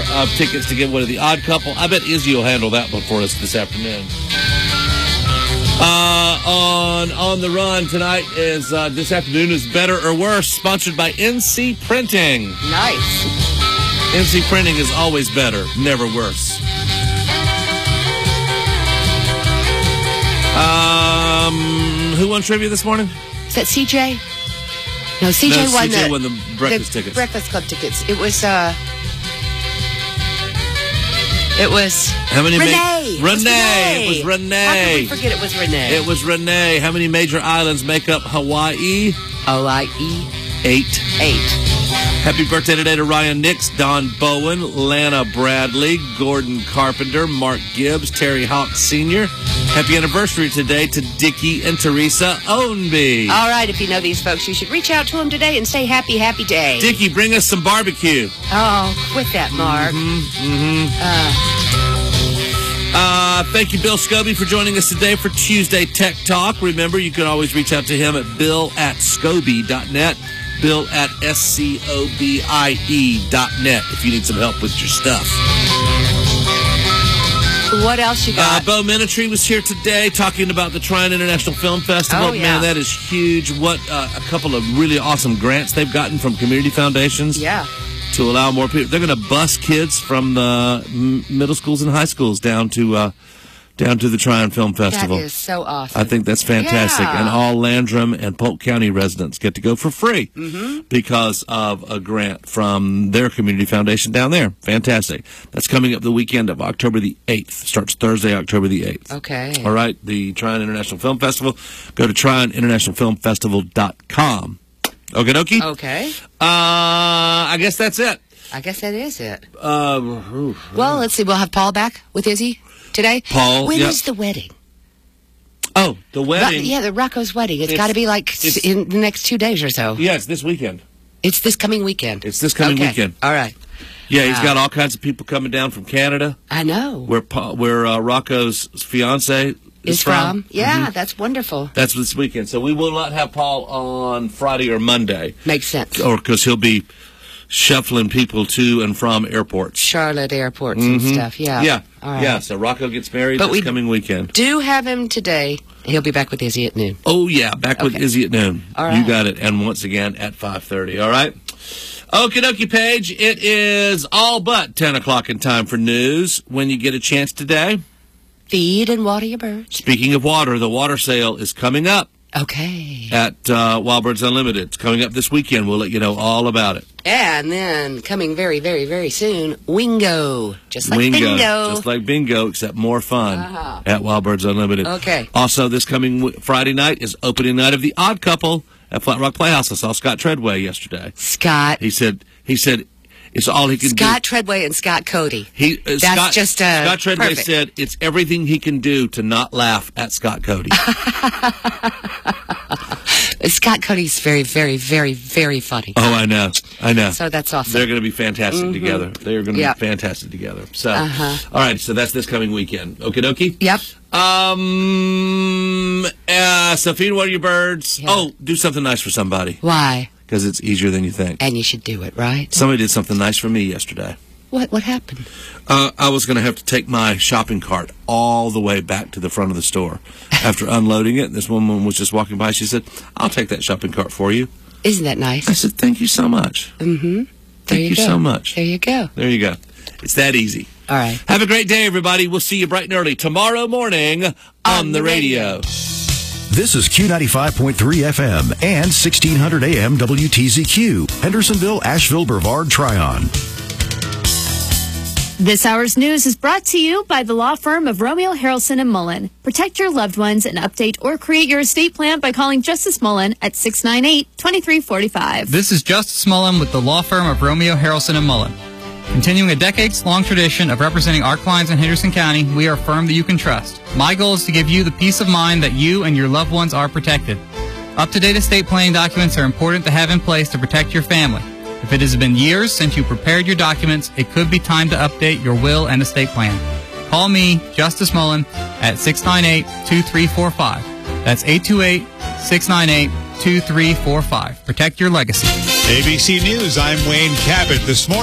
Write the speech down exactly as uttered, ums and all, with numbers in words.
of tickets to give away to the Odd Couple. I bet Izzy will handle that one for us this afternoon. Uh, on On the Run tonight is, uh, this afternoon is Better or Worse, sponsored by N C Printing. Nice. N C Printing is always better, never worse. Um, who won trivia this morning? Is that C J? No, C J no, won, C J the, won the breakfast the tickets. Breakfast Club tickets. It was, uh... It was... How many Renee! Ma- It was Renee! It was How Renee! could we forget it was Renee? It was Renee. How many major islands make up Hawaii? O I E. Eight. Eight. Happy birthday today to Ryan Nix, Don Bowen, Lana Bradley, Gordon Carpenter, Mark Gibbs, Terry Hawk Senior Happy anniversary today to Dickie and Teresa Ownby. All right, if you know these folks, you should reach out to them today and say happy, happy day. Dickie, bring us some barbecue. Oh, quit that, Mark. Mm-hmm. Mm-hmm. Uh, Uh, thank you, Bill Scobie, for joining us today for Tuesday Tech Talk. Remember, you can always reach out to him at bill at scobie dot net, bill at S C O B I E dot net if you need some help with your stuff. what else you got? Uh, Bo Minitry was here today talking about the Tryon International Film Festival. Oh, yeah. Man, that is huge. What uh, a couple of really awesome grants they've gotten from community foundations. Yeah. To allow more people. They're going to bus kids from the m- middle schools and high schools down to uh, down to the Tryon Film Festival. That is so awesome. I think that's fantastic. Yeah. And all Landrum and Polk County residents get to go for free mm-hmm. because of a grant from their community foundation down there. Fantastic. That's coming up the weekend of October the eighth. Starts Thursday, October the eighth. Okay. All right. The Tryon International Film Festival. Go to tryon international film festival dot com. Okie dokie. Okay. Uh, I guess that's it. I guess that is it. Uh, Well, let's see. We'll have Paul back with Izzy today. Paul, When yep. is the wedding? Oh, the wedding. Ro- yeah, the Rocco's wedding. It's, It's- got to be like it's- in the next two days or so. Yeah, it's this weekend. It's this coming weekend. It's this coming okay. weekend. All right. Yeah, he's Wow. got all kinds of people coming down from Canada, I know. where Pa- where uh, Rocco's fiance is, Is from? Yeah, Mhm. that's wonderful. That's this weekend. So we will not have Paul on Friday or Monday, Makes sense. or because he'll be shuffling people to and from airports. Charlotte airports and Mhm. stuff. Yeah. Yeah, All right. yeah. So Rocco gets married But this we- coming weekend. Do have him today. He'll be back with Izzy at noon. Oh yeah, back with Okay. Izzy at noon. All You right. got it. And once again at five thirty. All right. Okie dokie, Paige. It is all but ten o'clock in time for news. When you get a chance today. Feed and water your birds. Speaking of water, the water sale is coming up Okay. at uh, Wild Birds Unlimited. It's coming up this weekend. We'll let you know all about it. And then coming very, very, very soon, Wingo. Just like Wingo, bingo. just like bingo, except more fun Uh-huh. at Wild Birds Unlimited. Okay. Also, this coming w- Friday night is opening night of The Odd Couple at Flat Rock Playhouse. I saw Scott Treadway yesterday. Scott. He said he said it's all he can do. Scott Treadway and Scott Cody. He, uh, That's Scott, just, uh, Scott Treadway perfect. said it's everything he can do to not laugh at Scott Cody. Scott Cody's very, very, very, very funny. Oh, I know. I know. So that's awesome. They're going to be fantastic Mhm. together. They are going to Yep. be fantastic together. So, Uh-huh. all right. So that's this coming weekend. Okie dokie? Yep. Um, uh, so feed one of your birds. Yeah. Oh, do something nice for somebody Why? because it's easier than you think. And you should do it, right? Somebody did something nice for me yesterday. What What happened? Uh, I was going to have to take my shopping cart all the way back to the front of the store after unloading it. This woman was just walking by. She said, "I'll take that shopping cart for you." Isn't that nice? I said, "Thank you so much." Mm-hmm. There Thank you, you go. so much. There you go. There you go. It's that easy. All right. Have a great day, everybody. We'll see you bright and early tomorrow morning on, On the the radio. radio. This is Q ninety-five point three F M and sixteen hundred A M W T Z Q, Hendersonville, Asheville, Brevard, Tryon. This hour's news is brought to you by the law firm of Romeo Harrelson and Mullen. Protect your loved ones and update or create your estate plan by calling Justice Mullen at six nine eight, two three four five. This is Justice Mullen with the law firm of Romeo Harrelson and Mullen. Continuing a decades-long tradition of representing our clients in Henderson County, we are a firm that you can trust. My goal is to give you the peace of mind that you and your loved ones are protected. Up-to-date estate planning documents are important to have in place to protect your family. If it has been years since you prepared your documents, it could be time to update your will and estate plan. Call me, Justice Mullen, at six nine eight, two three four five. That's eight two eight, six nine eight, two three four five. Protect your legacy. A B C News, I'm Wayne Cabot. This morning.